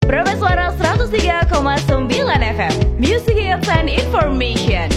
Prima Suara 103,9 FM, Music Hits and Information.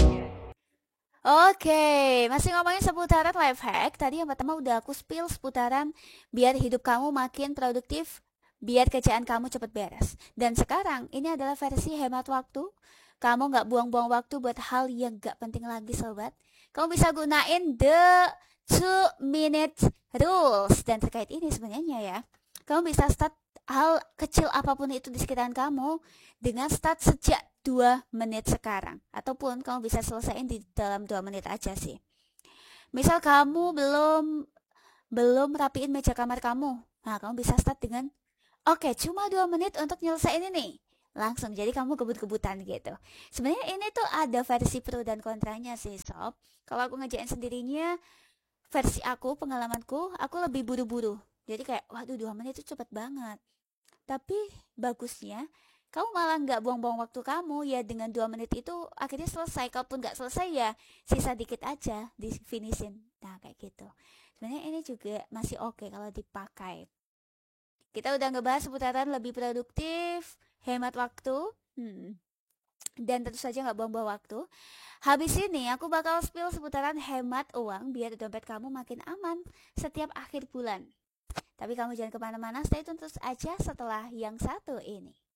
Oke, masih ngomongin seputaran life hack. Tadi yang pertama udah aku spill seputaran biar hidup kamu makin produktif, biar kerjaan kamu cepat beres. Dan sekarang ini adalah versi hemat waktu. Kamu gak buang-buang waktu buat hal yang gak penting lagi, sobat. Kamu bisa gunain the 2-minute rules. Dan terkait ini sebenarnya ya, kamu bisa start hal kecil apapun itu di sekitaran kamu dengan start sejak 2 menit sekarang. Ataupun kamu bisa selesaiin di dalam 2 menit aja sih. Misal kamu belum rapiin meja kamar kamu. Nah, kamu bisa start dengan oke, cuma 2 menit untuk nyelesain ini. Langsung, jadi kamu kebut-kebutan gitu. Sebenarnya ini tuh ada versi pro dan kontranya sih, sob. Kalau aku ngerjain sendirinya, versi aku, pengalamanku, aku lebih buru-buru. Jadi kayak, waduh 2 menit itu cepet banget. Tapi bagusnya, kamu malah nggak buang-buang waktu kamu ya, dengan 2 menit itu akhirnya selesai. Kalaupun nggak selesai ya sisa dikit aja di finishin. Nah kayak gitu. Sebenarnya ini juga masih oke kalau dipakai. Kita udah ngebahas seputaran lebih produktif, hemat waktu, dan tentu saja nggak buang-buang waktu. Habis ini aku bakal spill seputaran hemat uang biar dompet kamu makin aman setiap akhir bulan. Tapi kamu jangan kemana-mana, stay tune terus aja setelah yang satu ini.